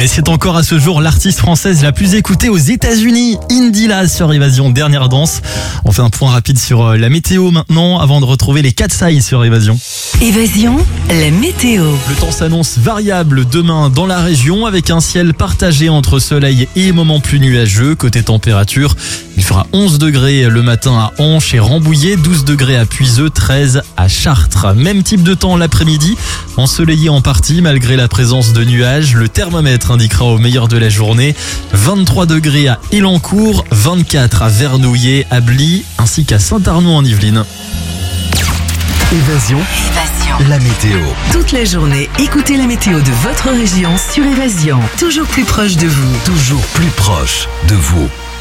Et c'est encore à ce jour l'artiste française la plus écoutée aux États-Unis, Indila sur Évasion, dernière danse. On fait un point rapide sur la météo maintenant avant de retrouver les Katsai sur Évasion. Évasion, la météo. Le temps s'annonce variable demain dans la région avec un ciel partagé entre soleil et moments plus nuageux. Côté température, il fera 11 degrés le matin à Anche et Rambouillet, 12 degrés à Puiseux, 13 à Chartres. Même type de temps l'après-midi, ensoleillé en partie malgré la présence de nuages. Le thermomètre indiquera au meilleur de la journée 23 degrés à Elancourt, 24 à Vernouillet, à Bly ainsi qu'à Saint-Arnaud en Yvelines. Évasion, la météo. Toute la journée, écoutez la météo de votre région sur Évasion. Toujours plus proche de vous. Toujours plus proche de vous.